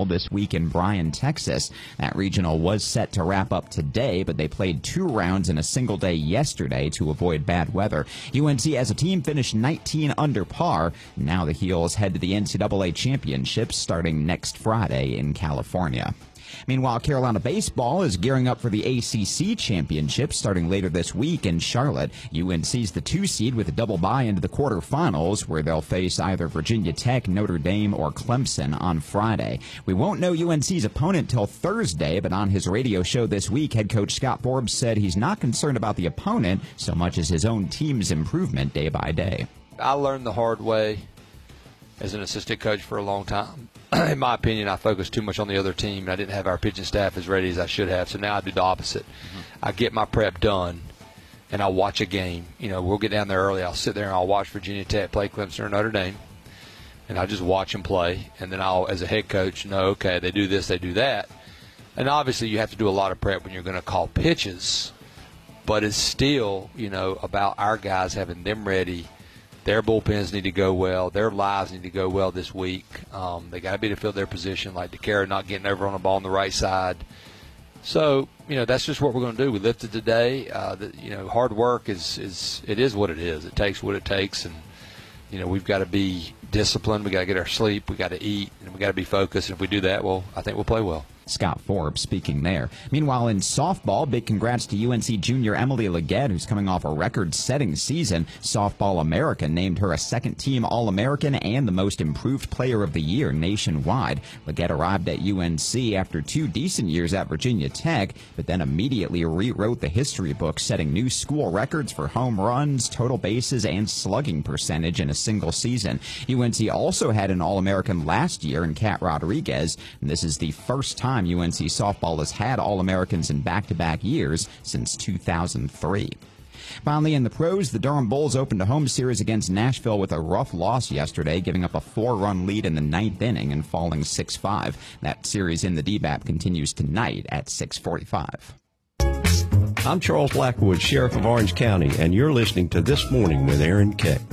Regional this week in Bryan, Texas. That regional was set to wrap up today, but they played 2 rounds in a single day yesterday to avoid bad weather. UNC as a team finished 19 under par. Now the Heels head to the NCAA Championship starting next Friday in California. Meanwhile, Carolina baseball is gearing up for the ACC Championship starting later this week in Charlotte. UNC's the 2 seed with a double bye into the quarterfinals, where they'll face either Virginia Tech, Notre Dame, or Clemson on Friday. We won't know UNC's opponent till Thursday, but on his radio show this week, head coach Scott Forbes said he's not concerned about the opponent so much as his own team's improvement day by day. I learned the hard way as an assistant coach for a long time. In my opinion, I focused too much on the other team, and I didn't have our pitching staff as ready as I should have. So now I do the opposite. I get my prep done, and I'll watch a game. We'll get down there early. I'll sit there and I'll watch Virginia Tech play Clemson or Notre Dame, and I'll just watch them play. And then I'll, as a head coach, know, okay, they do this, they do that. And obviously you have to do a lot of prep when you're going to call pitches, but it's still, about our guys having them ready. Their bullpens need to go well. Their lives need to go well this week. They got to be to fill their position, like DeCara not getting over on the ball on the right side. So, that's just what we're going to do. We lifted today. Hard work is what it is. It takes what it takes, and we've got to be disciplined. We got to get our sleep. We got to eat, and we got to be focused. And if we do that, well, I think we'll play well. Scott Forbes speaking there. Meanwhile, in softball, big congrats to UNC junior Emily Leggett, who's coming off a record-setting season. Softball America named her a second-team All-American and the most improved player of the year nationwide. Leggett arrived at UNC after 2 decent years at Virginia Tech, but then immediately rewrote the history book, setting new school records for home runs, total bases, and slugging percentage in a single season. UNC also had an All-American last year in Kat Rodriguez, and this is the first time UNC softball has had All-Americans in back-to-back years since 2003. Finally, in the pros, the Durham Bulls opened a home series against Nashville with a rough loss yesterday, giving up a 4-run lead in the 9th inning and falling 6-5. That series in the DBAP continues tonight at 6:45. I'm Charles Blackwood, Sheriff of Orange County, and you're listening to This Morning with Aaron Keck.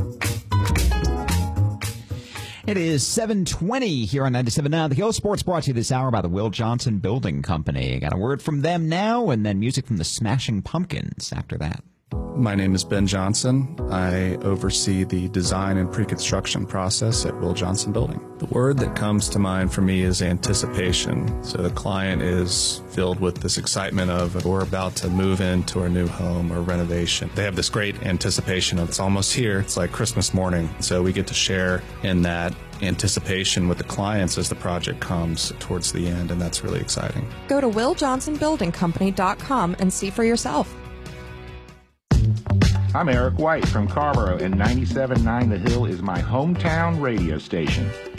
It is 7:20 here on 97.9 The Hill. Sports brought to you this hour by the Will Johnson Building Company. Got a word from them now, and then music from the Smashing Pumpkins after that. My name is Ben Johnson. I oversee the design and pre-construction process at Will Johnson Building. The word that comes to mind for me is anticipation. So the client is filled with this excitement of we're about to move into our new home or renovation. They have this great anticipation of it's almost here. It's like Christmas morning. So we get to share in that anticipation with the clients as the project comes towards the end, and that's really exciting. Go to WillJohnsonBuildingCompany.com and see for yourself. I'm Eric White from Carrboro, and 97.9 The Hill is my hometown radio station.